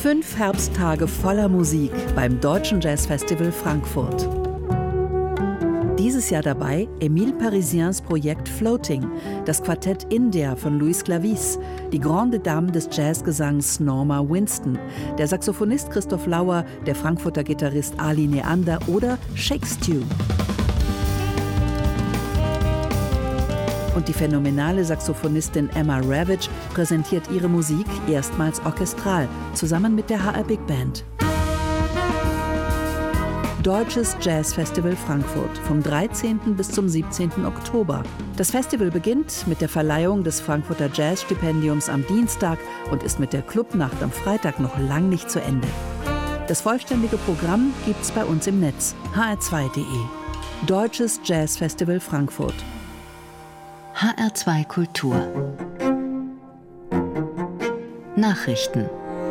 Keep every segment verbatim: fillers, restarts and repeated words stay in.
Fünf Herbsttage voller Musik beim Deutschen Jazzfestival Frankfurt. Dieses Jahr dabei Émile Parisiens Projekt Floating, das Quartett India von Luis Clavis, die Grande Dame des Jazzgesangs Norma Winston, der Saxophonist Christoph Lauer, der Frankfurter Gitarrist Ali Neander oder Shake Stew. Und die phänomenale Saxophonistin Emma Ravitch präsentiert ihre Musik erstmals orchestral, zusammen mit der H R Big Band. Deutsches Jazzfestival Frankfurt vom dreizehnten bis zum siebzehnten Oktober. Das Festival beginnt mit der Verleihung des Frankfurter Jazzstipendiums am Dienstag und ist mit der Clubnacht am Freitag noch lang nicht zu Ende. Das vollständige Programm gibt's bei uns im Netz h r zwei punkt de. Deutsches Jazzfestival Frankfurt. H R zwei Kultur. Nachrichten.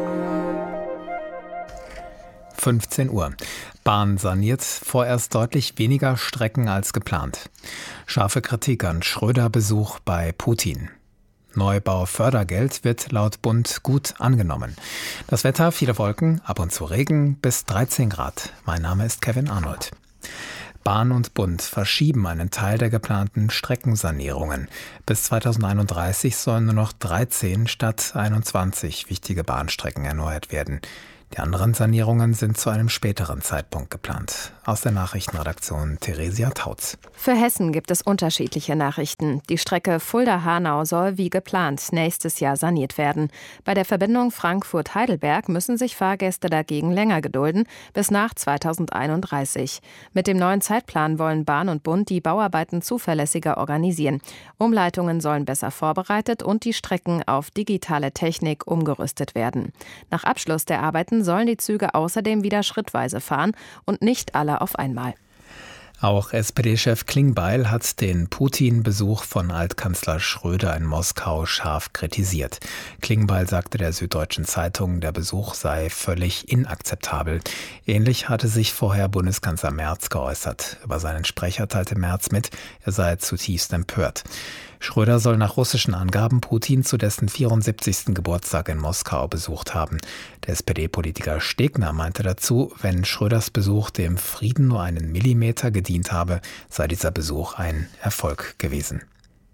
fünfzehn Uhr. Bahn saniert vorerst deutlich weniger Strecken als geplant. Scharfe Kritik an Schröder-Besuch bei Putin. Neubau-Fördergeld wird laut Bund gut angenommen. Das Wetter, viele Wolken, ab und zu Regen, bis dreizehn Grad. Mein Name ist Kevin Arnold. Bahn und Bund verschieben einen Teil der geplanten Streckensanierungen. Bis zweitausendeinunddreißig sollen nur noch dreizehn statt einundzwanzig wichtige Bahnstrecken erneuert werden. Die anderen Sanierungen sind zu einem späteren Zeitpunkt geplant. Aus der Nachrichtenredaktion Theresia Tautz. Für Hessen gibt es unterschiedliche Nachrichten. Die Strecke Fulda-Hanau soll wie geplant nächstes Jahr saniert werden. Bei der Verbindung Frankfurt-Heidelberg müssen sich Fahrgäste dagegen länger gedulden, bis nach zweitausendeinunddreißig. Mit dem neuen Zeitplan wollen Bahn und Bund die Bauarbeiten zuverlässiger organisieren. Umleitungen sollen besser vorbereitet und die Strecken auf digitale Technik umgerüstet werden. Nach Abschluss der Arbeiten sollen die Züge außerdem wieder schrittweise fahren und nicht alle auf einmal. Auch S P D-Chef Klingbeil hat den Putin-Besuch von Altkanzler Schröder in Moskau scharf kritisiert. Klingbeil sagte der Süddeutschen Zeitung, der Besuch sei völlig inakzeptabel. Ähnlich hatte sich vorher Bundeskanzler Merz geäußert. Über seinen Sprecher teilte Merz mit, er sei zutiefst empört. Schröder soll nach russischen Angaben Putin zu dessen vierundsiebzigsten Geburtstag in Moskau besucht haben. Der S P D-Politiker Stegner meinte dazu, wenn Schröders Besuch dem Frieden nur einen Millimeter gedient habe, sei dieser Besuch ein Erfolg gewesen.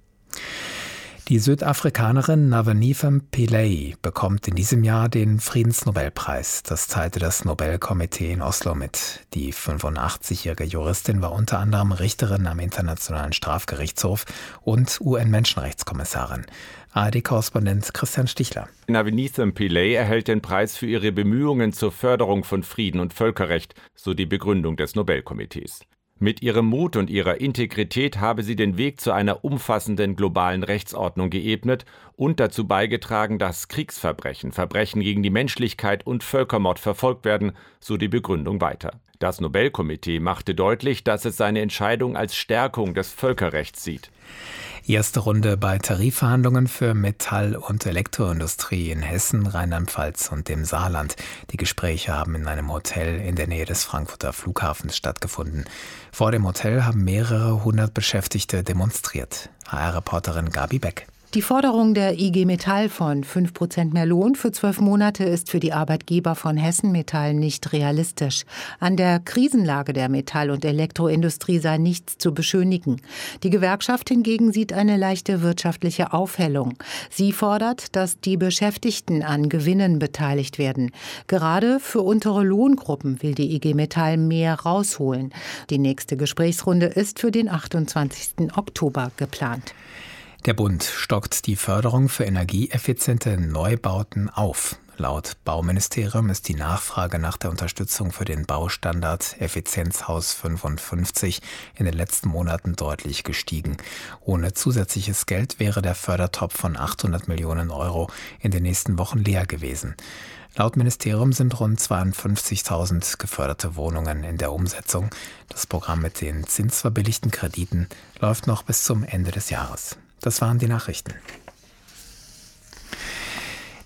Die Südafrikanerin Navenithem Pillay bekommt in diesem Jahr den Friedensnobelpreis. Das teilte das Nobelkomitee in Oslo mit. Die fünfundachtzig-jährige Juristin war unter anderem Richterin am Internationalen Strafgerichtshof und U N-Menschenrechtskommissarin. A R D-Korrespondent Christian Stichler. Navenithem Pillay erhält den Preis für ihre Bemühungen zur Förderung von Frieden und Völkerrecht, so die Begründung des Nobelkomitees. Mit ihrem Mut und ihrer Integrität habe sie den Weg zu einer umfassenden globalen Rechtsordnung geebnet und dazu beigetragen, dass Kriegsverbrechen, Verbrechen gegen die Menschlichkeit und Völkermord verfolgt werden, so die Begründung weiter. Das Nobelkomitee machte deutlich, dass es seine Entscheidung als Stärkung des Völkerrechts sieht. Erste Runde bei Tarifverhandlungen für Metall- und Elektroindustrie in Hessen, Rheinland-Pfalz und dem Saarland. Die Gespräche haben in einem Hotel in der Nähe des Frankfurter Flughafens stattgefunden. Vor dem Hotel haben mehrere hundert Beschäftigte demonstriert. H R-Reporterin Gabi Beck. Die Forderung der I G Metall von fünf Prozent mehr Lohn für zwölf Monate ist für die Arbeitgeber von Hessen Metall nicht realistisch. An der Krisenlage der Metall- und Elektroindustrie sei nichts zu beschönigen. Die Gewerkschaft hingegen sieht eine leichte wirtschaftliche Aufhellung. Sie fordert, dass die Beschäftigten an Gewinnen beteiligt werden. Gerade für untere Lohngruppen will die I G Metall mehr rausholen. Die nächste Gesprächsrunde ist für den achtundzwanzigsten Oktober geplant. Der Bund stockt die Förderung für energieeffiziente Neubauten auf. Laut Bauministerium ist die Nachfrage nach der Unterstützung für den Baustandard Effizienzhaus fünfundfünfzig in den letzten Monaten deutlich gestiegen. Ohne zusätzliches Geld wäre der Fördertopf von achthundert Millionen Euro in den nächsten Wochen leer gewesen. Laut Ministerium sind rund zweiundfünfzigtausend geförderte Wohnungen in der Umsetzung. Das Programm mit den zinsverbilligten Krediten läuft noch bis zum Ende des Jahres. Das waren die Nachrichten.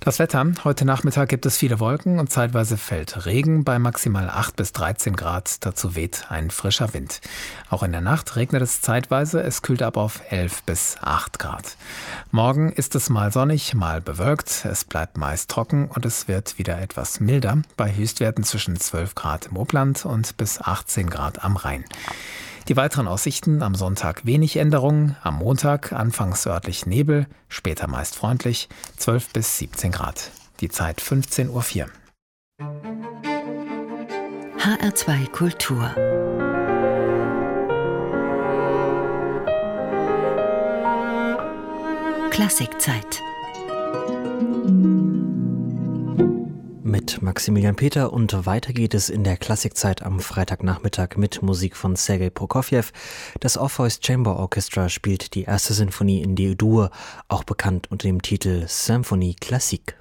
Das Wetter. Heute Nachmittag gibt es viele Wolken und zeitweise fällt Regen bei maximal acht bis dreizehn Grad. Dazu weht ein frischer Wind. Auch in der Nacht regnet es zeitweise. Es kühlt ab auf elf bis acht Grad. Morgen ist es mal sonnig, mal bewölkt. Es bleibt meist trocken und es wird wieder etwas milder. Bei Höchstwerten zwischen zwölf Grad im Oberland und bis achtzehn Grad am Rhein. Die weiteren Aussichten: am Sonntag wenig Änderungen, am Montag anfangs örtlich Nebel, später meist freundlich, zwölf bis siebzehn Grad. Die Zeit fünfzehn Uhr vier. H R zwei Kultur. Klassikzeit. Mit Maximilian Peter und weiter geht es in der Klassikzeit am Freitagnachmittag mit Musik von Sergei Prokofjew. Das Orpheus Chamber Orchestra spielt die erste Sinfonie in D-Dur, auch bekannt unter dem Titel Symphonie Classique.